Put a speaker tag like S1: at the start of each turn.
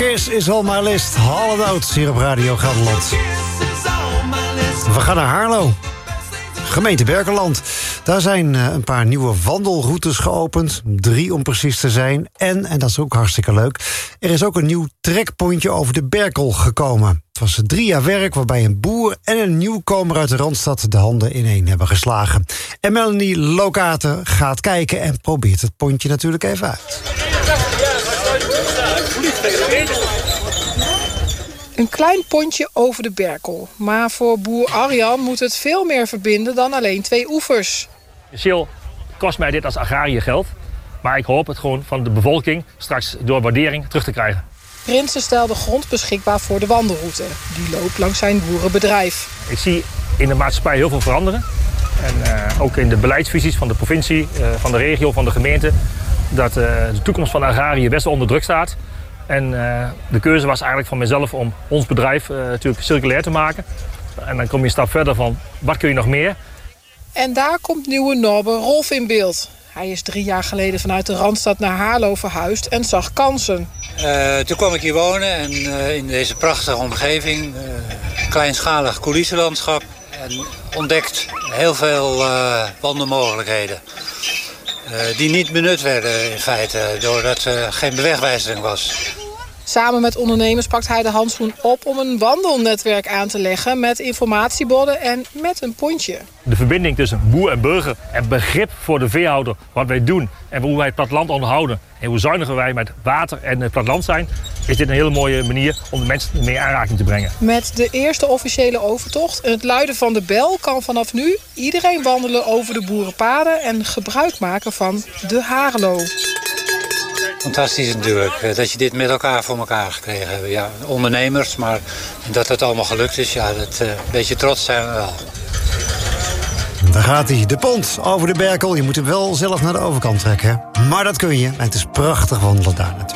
S1: Kiss is on my list. All Out hier op Radio Gelderland. We gaan naar Haarlo. Gemeente Berkelland. Daar zijn een paar nieuwe wandelroutes geopend. 3 om precies te zijn. En dat is ook hartstikke leuk, er is ook een nieuw trekpontje over de Berkel gekomen. Het was 3 jaar werk waarbij een boer en een nieuwkomer uit de Randstad de handen ineen hebben geslagen. En Melanie Lokate gaat kijken en probeert het pontje natuurlijk even uit.
S2: Een klein pontje over de Berkel. Maar voor boer Arjan moet het veel meer verbinden dan alleen 2 oevers.
S3: Financieel kost mij dit als agrariër geld. Maar ik hoop het gewoon van de bevolking straks door waardering terug te krijgen.
S2: Prinsen stelde grond beschikbaar voor de wandelroute. Die loopt langs zijn boerenbedrijf.
S3: Ik zie in de maatschappij heel veel veranderen. En ook in de beleidsvisies van de provincie, van de regio, van de gemeente. Dat de toekomst van de agrariër best onder druk staat. En de keuze was eigenlijk van mezelf om ons bedrijf natuurlijk circulair te maken. En dan kom je een stap verder van, wat kun je nog meer?
S2: En daar komt nieuwe Norbert Rolf in beeld. Hij is 3 jaar geleden vanuit de Randstad naar Haarlo verhuisd en zag kansen.
S4: Toen kwam ik hier wonen en in deze prachtige omgeving, kleinschalig coulissenlandschap. En ontdekt heel veel wandelmogelijkheden. Die niet benut werden in feite, doordat er geen bewegwijzering was.
S2: Samen met ondernemers pakt hij de handschoen op om een wandelnetwerk aan te leggen met informatieborden en met een pontje.
S3: De verbinding tussen boer en burger en begrip voor de veehouder, wat wij doen en hoe wij het platteland onderhouden en hoe zuiniger wij met water en het platteland zijn, is dit een hele mooie manier om de mensen mee in aanraking te brengen.
S2: Met de eerste officiële overtocht en het luiden van de bel kan vanaf nu iedereen wandelen over de boerenpaden en gebruik maken van de Haarlo.
S4: Fantastisch natuurlijk, dat je dit met elkaar voor elkaar gekregen hebt. Ja, ondernemers, maar dat het allemaal gelukt is, ja, een beetje trots zijn we wel.
S1: Daar gaat hij, de pont over de Berkel. Je moet hem wel zelf naar de overkant trekken, hè? Maar dat kun je en het is prachtig wandelen daar natuurlijk.